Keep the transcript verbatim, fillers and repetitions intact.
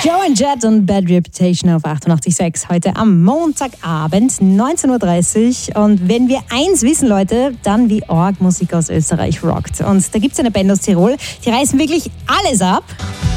Joe and Jet und Bad Reputation auf achtundachtzig Komma sechs heute am Montagabend, neunzehn Uhr dreißig. Und wenn wir eins wissen, Leute, dann wie arg Musik aus Österreich rockt. Und da gibt es eine Band aus Tirol, die reißen wirklich alles ab.